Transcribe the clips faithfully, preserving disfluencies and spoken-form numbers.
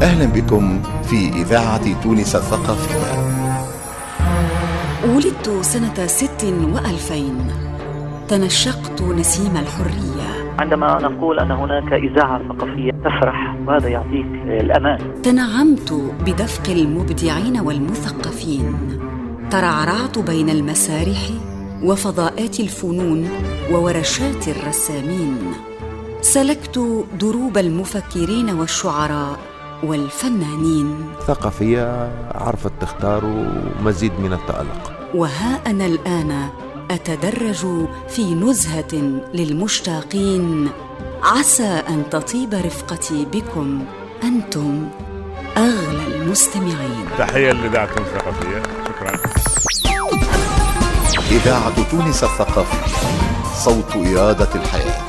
أهلا بكم في إذاعة تونس الثقافية. ولدت سنة ست وألفين، تنشقت نسيم الحرية. عندما نقول أن هناك إذاعة ثقافية تفرح، وهذا يعطيك الأمان. تنعمت بدفق المبدعين والمثقفين، ترعرعت بين المسارح وفضاءات الفنون وورشات الرسامين، سلكت دروب المفكرين والشعراء والفنانين. ثقافية عرفت تختار مزيد من التألق. وها أنا الآن أتدرج في نزهة للمشتاقين، عسى أن تطيب رفقتي بكم أنتم أغلى المستمعين. تحية لإذاعة تونس الثقافية، شكرا. إذاعة تونس الثقافية، صوت إرادة الحياة.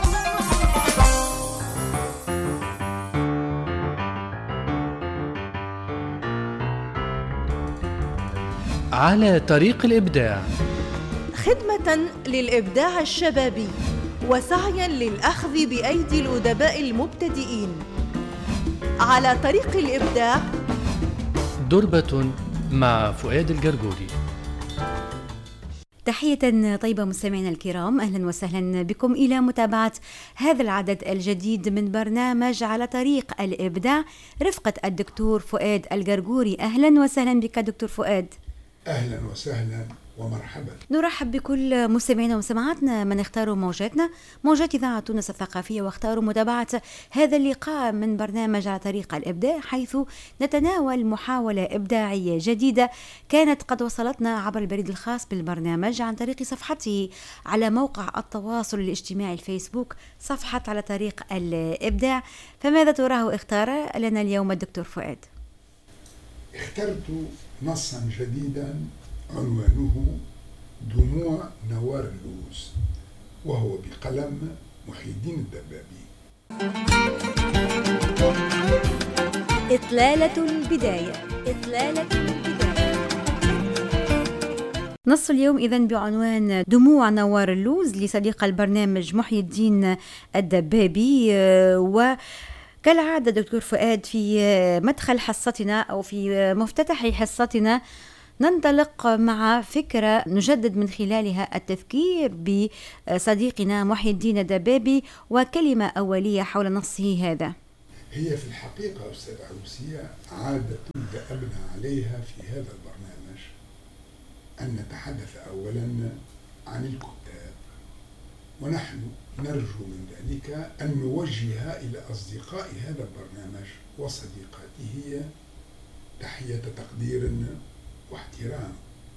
على طريق الإبداع، خدمة للإبداع الشبابي وسعيا للأخذ بأيدي الأدباء المبتدئين. على طريق الإبداع، دربة مع فؤاد الجرجوري. تحية طيبة مستمعينا الكرام، أهلا وسهلا بكم إلى متابعة هذا العدد الجديد من برنامج على طريق الإبداع رفقة الدكتور فؤاد الجرجوري. أهلا وسهلا بك دكتور فؤاد. أهلا وسهلا ومرحبا. نرحب بكل مستمعينا ومستمعاتنا من اختاروا موجاتنا موجات إذاعة تونس الثقافية واختاروا متابعة هذا اللقاء من برنامج على طريق الإبداع، حيث نتناول محاولة إبداعية جديدة كانت قد وصلتنا عبر البريد الخاص بالبرنامج عن طريق صفحته على موقع التواصل الاجتماعي الفيسبوك، صفحة على طريق الإبداع. فماذا تراه اختار لنا اليوم الدكتور فؤاد؟ اخترت نصا جديدا عنوانه دموع نوار اللوز، وهو بقلم محي الدين الدبابي. إطلالة البداية إطلالة البداية نص اليوم إذن بعنوان دموع نوار اللوز لصديق البرنامج محي الدين الدبابي. و كالعادة دكتور فؤاد، في مدخل حصتنا أو في مفتتح حصتنا ننطلق مع فكرة نجدد من خلالها التفكير بصديقنا محي الدين الدبابي وكلمة أولية حول نصه هذا. هي في الحقيقة أستاذ عروسية عادة دأبنا عليها في هذا البرنامج أن نتحدث أولا عن الكتاب، ونحن نرجو من ذلك أن نوجه إلى أصدقاء هذا البرنامج وصديقاته تحية تقدير واحترام.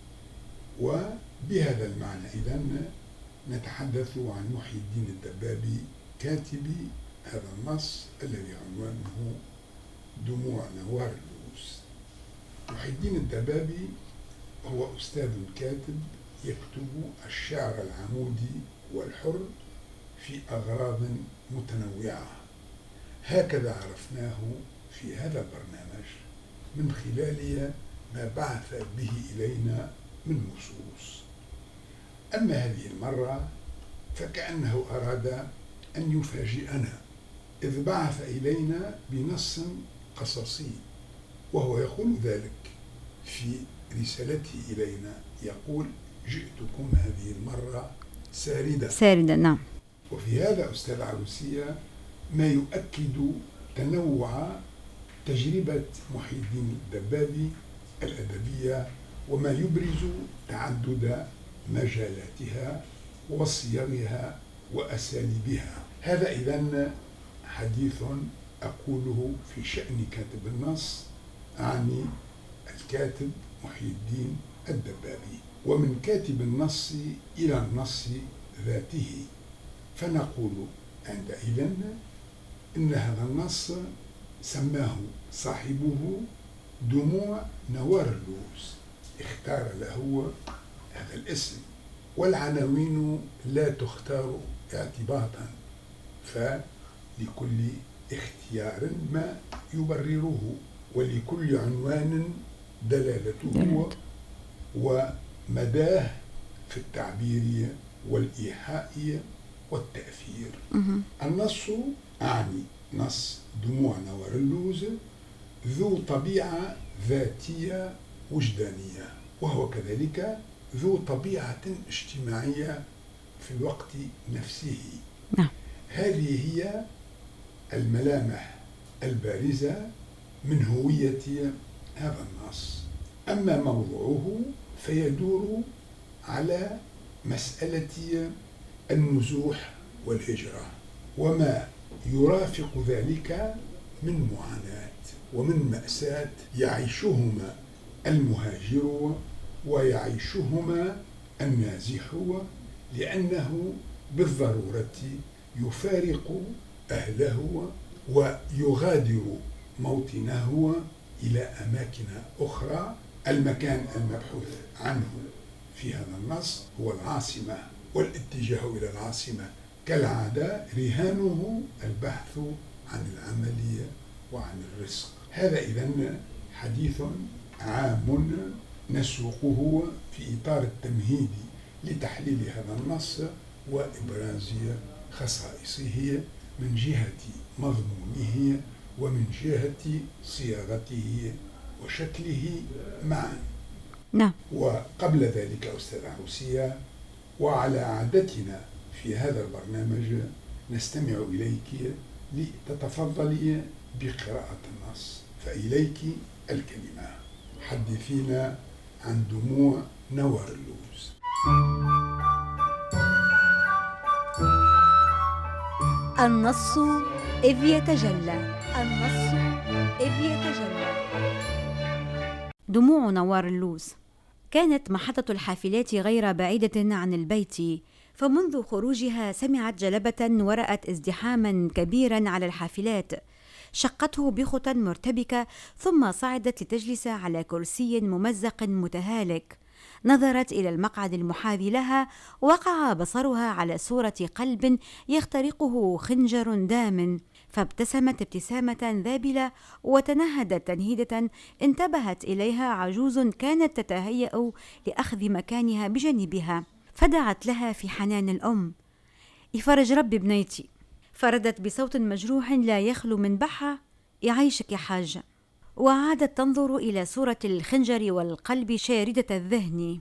وبهذا المعنى إذن نتحدث عن محي الدين الدبابي كاتب هذا النص الذي عنوانه دموع نوار اللوز. محي الدين الدبابي هو أستاذ كاتب يكتب الشعر العمودي والحر في أغراض متنوعة، هكذا عرفناه في هذا البرنامج من خلال ما بعث به إلينا من نصوص. أما هذه المرة فكأنه أراد أن يفاجئنا، إذ بعث إلينا بنص قصصي، وهو يقول ذلك في رسالته إلينا، يقول: جئتكم هذه المرة ساردة ساردة نعم. وفي هذا أستاذ عروسية ما يؤكد تنوع تجربة محي الدين الدبابي الأدبية، وما يبرز تعدد مجالاتها وصيغها وأساليبها. هذا إذن حديث أقوله في شأن كاتب النص، أعني الكاتب محي الدين الدبابي. ومن كاتب النص إلى النص ذاته، فنقول عندئذ إن هذا النص سماه صاحبه دموع نوار اللوز، اختار له هذا الاسم. والعناوين لا تختار اعتباطا، فلكل اختيار ما يبرره، ولكل عنوان دلالته ومداه في التعبير والإيحاء والتأثير. النص أعني نص دموع نوار اللوز ذو طبيعة ذاتية وجدانية، وهو كذلك ذو طبيعة اجتماعية في الوقت نفسه. نعم. هذه هي الملامح البارزة من هوية هذا النص. أما موضوعه فيدور على مسألة النزوح والهجرة وما يرافق ذلك من معاناة ومن مأساة يعيشهما المهاجر ويعيشهما النازح، لأنه بالضرورة يفارق أهله ويغادر موطنه إلى أماكن أخرى. المكان المبحوث عنه في هذا النص هو العاصمة، والاتجاه إلى العاصمة كالعادة رهانه البحث عن العمل وعن الرزق. هذا إذن حديث عام نسوقه في إطار التمهيد لتحليل هذا النص وإبراز خصائصه من جهة مضمونه ومن جهة صياغته وشكله معا. نعم. وقبل ذلك أستاذ عروسية، وعلى عادتنا في هذا البرنامج نستمع إليك لتتفضلي بقراءة النص، فإليك الكلمة. حدثينا عن دموع نوار اللوز. النص إذ يتجلى، النص إذ يتجلى. دموع نوار اللوز. كانت محطة الحافلات غير بعيدة عن البيت، فمنذ خروجها سمعت جلبة ورأت ازدحاما كبيرا على الحافلات، شقته بخطى مرتبكة ثم صعدت لتجلس على كرسي ممزق متهالك. نظرت إلى المقعد المحاذي لها، وقع بصرها على صورة قلب يخترقه خنجر دام، فابتسمت ابتسامة ذابلة وتنهدت تنهيدة انتبهت إليها عجوز كانت تتهيأ لأخذ مكانها بجانبها، فدعت لها في حنان الأم: يفرج ربي بنيتي. فردت بصوت مجروح لا يخلو من بحة: يعيشك يا حاجة. وعادت تنظر إلى صورة الخنجر والقلب شاردة الذهن.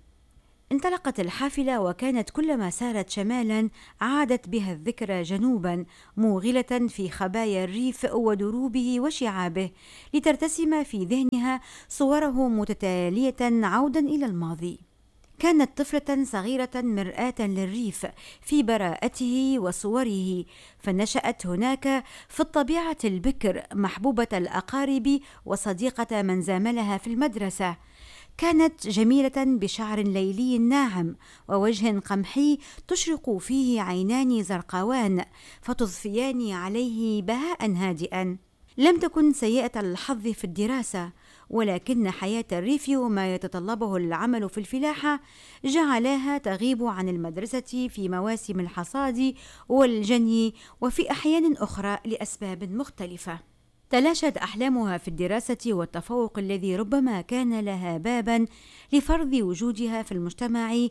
انطلقت الحافلة، وكانت كلما سارت شمالا عادت بها الذكرى جنوبا، موغلة في خبايا الريف ودروبه وشعابه، لترتسم في ذهنها صوره متتالية عودا إلى الماضي. كانت طفلة صغيرة مرآة للريف في براءته وصوره، فنشأت هناك في الطبيعة البكر، محبوبة الأقارب وصديقة من زاملها في المدرسة. كانت جميلة بشعر ليلي ناعم ووجه قمحي تشرق فيه عينان زرقاوان فتضفيان عليه بهاء هادئا. لم تكن سيئة الحظ في الدراسة، ولكن حياة الريف وما يتطلبه العمل في الفلاحة جعلاها تغيب عن المدرسة في مواسم الحصاد والجني، وفي أحيان أخرى لأسباب مختلفة. تلاشت أحلامها في الدراسة والتفوق الذي ربما كان لها بابا لفرض وجودها في المجتمع،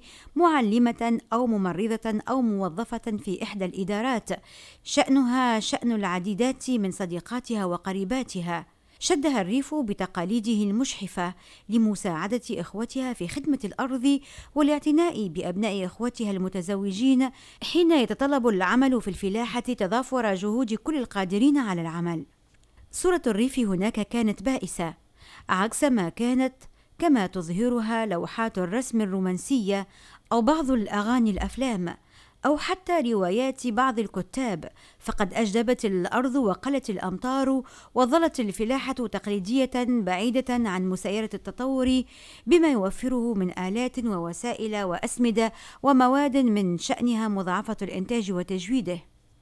معلمة أو ممرضة أو موظفة في إحدى الإدارات، شأنها شأن العديدات من صديقاتها وقريباتها. شدها الريف بتقاليده المشحفة لمساعدة إخوتها في خدمة الأرض والاعتناء بأبناء إخوتها المتزوجين حين يتطلب العمل في الفلاحة تضافر جهود كل القادرين على العمل. صورة الريف هناك كانت بائسة، عكس ما كانت كما تظهرها لوحات الرسم الرومانسية أو بعض الأغاني الأفلام أو حتى روايات بعض الكتاب، فقد أجدبت الأرض وقلت الأمطار، وظلت الفلاحة تقليدية بعيدة عن مسايرة التطور بما يوفره من آلات ووسائل وأسمدة ومواد من شأنها مضاعفة الإنتاج وتجويده.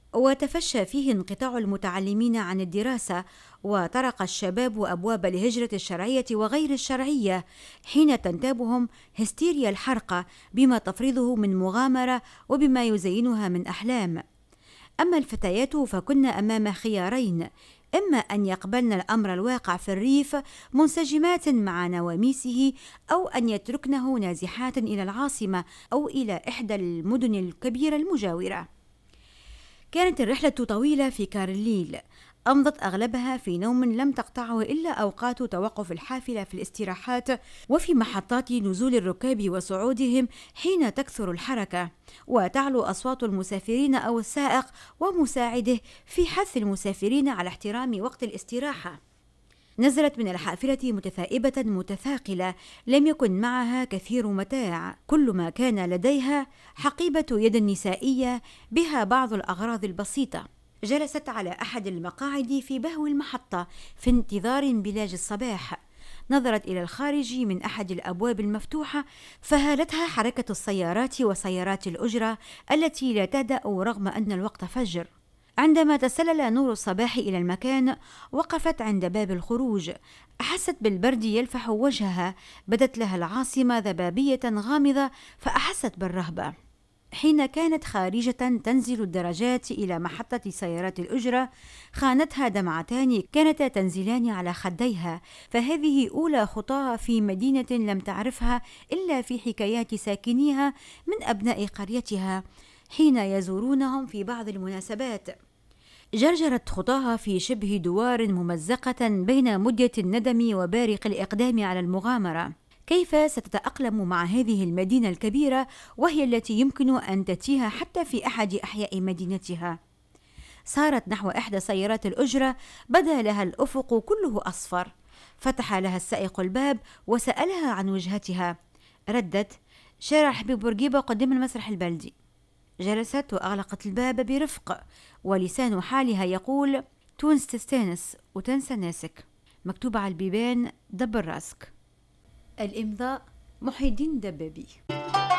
وتفشى فيه انقطاع المتعلمين عن الدراسة، وطرق الشباب أبواب الهجرة الشرعية وغير الشرعية حين تنتابهم هستيريا الحرقة بما تفرضه من مغامرة وبما يزينها من أحلام. أما الفتيات فكن أمام خيارين: إما أن يقبلن الأمر الواقع في الريف منسجمات مع نواميسه، أو أن يتركنه نازحات إلى العاصمة أو إلى إحدى المدن الكبيرة المجاورة. كانت الرحلة طويلة في كارليل، أمضت أغلبها في نوم لم تقطعه إلا أوقات توقف الحافلة في الاستراحات وفي محطات نزول الركاب وصعودهم حين تكثر الحركة، وتعلو أصوات المسافرين أو السائق ومساعده في حث المسافرين على احترام وقت الاستراحة. نزلت من الحافلة متثائبة متثاقلة لم يكن معها كثير متاع، كل ما كان لديها حقيبة يد نسائية بها بعض الأغراض البسيطة. جلست على أحد المقاعد في بهو المحطة في انتظار انبلاج الصباح. نظرت إلى الخارج من أحد الأبواب المفتوحة فهالتها حركة السيارات وسيارات الأجرة التي لا تهدأ رغم أن الوقت فجر. عندما تسلل نور الصباح إلى المكان وقفت عند باب الخروج. أحست بالبرد يلفح وجهها، بدت لها العاصمة ذبابية غامضة فأحست بالرهبة. حين كانت خارجة تنزل الدرجات إلى محطة سيارات الأجرة خانتها دمعتان كانتا تنزلان على خديها، فهذه أولى خطاها في مدينة لم تعرفها إلا في حكايات ساكنيها من أبناء قريتها حين يزورونهم في بعض المناسبات. جرجرت خطاها في شبه دوار ممزقة بين مدية الندم وبارق الإقدام على المغامرة. كيف ستتأقلم مع هذه المدينة الكبيرة وهي التي يمكن أن تتيها حتى في أحد أحياء مدينتها؟ سارت نحو إحدى سيارات الأجرة، بدا لها الأفق كله أصفر. فتح لها السائق الباب وسألها عن وجهتها. ردت: شارع حبيب بورقيبة قدام المسرح البلدي. جلست وأغلقت الباب برفق، ولسان حالها يقول: تونس تستانس وتنسى ناسك. مكتوب على البيبان: دبر راسك. الإمضاء: محي الدين دبابي.